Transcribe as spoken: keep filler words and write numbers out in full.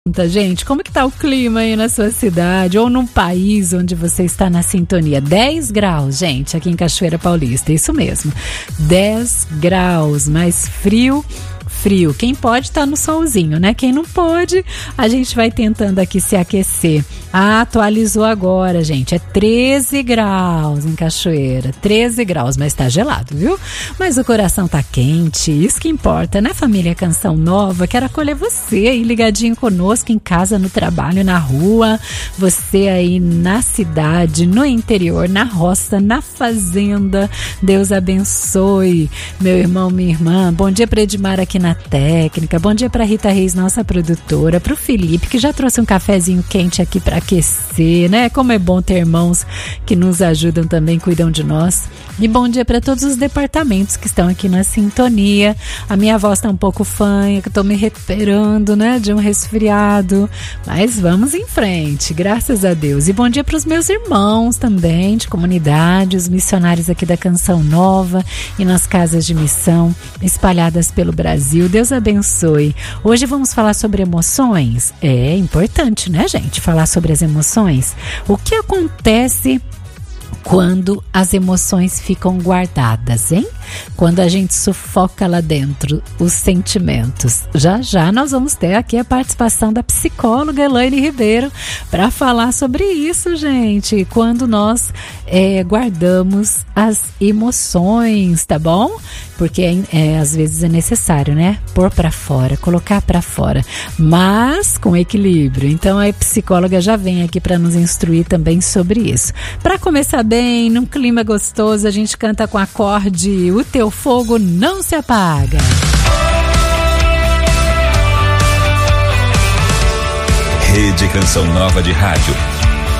Gente, como que tá o clima aí na sua cidade ou num país onde você está na sintonia? dez graus, gente, aqui em Cachoeira Paulista, isso mesmo, dez graus, mais frio, frio. Quem pode tá no solzinho, né? Quem não pode, a gente vai tentando aqui se aquecer. Ah, atualizou agora, gente, é treze graus em Cachoeira, treze graus, mas tá gelado, viu? Mas o coração tá quente, isso que importa, né, família Canção Nova? Quero acolher você aí ligadinho conosco em casa, no trabalho, na rua, você aí na cidade, no interior, na roça, na fazenda. Deus abençoe, meu irmão, minha irmã. Bom dia para Edmar aqui na técnica, bom dia para Rita Reis, nossa produtora, pro Felipe, que já trouxe um cafezinho quente aqui para aquecer, né? Como é bom ter irmãos que nos ajudam também, cuidam de nós. E bom dia para todos os departamentos que estão aqui na sintonia. A minha voz tá um pouco fanha, que eu tô me recuperando, né, de um resfriado, mas vamos em frente, graças a Deus. E bom dia para os meus irmãos também de comunidade, os missionários aqui da Canção Nova e nas casas de missão espalhadas pelo Brasil. Deus abençoe. Hoje vamos falar sobre emoções. É importante, né, gente, falar sobre as emoções. O que acontece quando as emoções ficam guardadas, hein? Quando a gente sufoca lá dentro os sentimentos. Já já nós vamos ter aqui a participação da psicóloga Elaine Ribeiro para falar sobre isso, gente. Quando nós é, guardamos as emoções, tá bom? Porque é, é, às vezes é necessário, né? Pôr para fora, colocar para fora, mas com equilíbrio. Então a psicóloga já vem aqui para nos instruir também sobre isso. Para começar bem, num clima gostoso, a gente canta com acorde O Teu Fogo Não Se Apaga. Rede Canção Nova de Rádio.